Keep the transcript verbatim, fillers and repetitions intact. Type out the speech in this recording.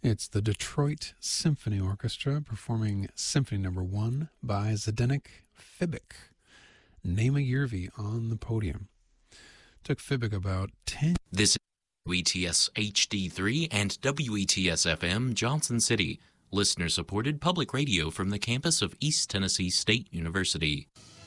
It's the Detroit Symphony Orchestra performing Symphony Number One by Zdeněk Fibik. Nema Yervi on the podium. Took Fibik about ten. This is W E T S H D three and W E T S F M Johnson City, listener-supported public radio from the campus of East Tennessee State University.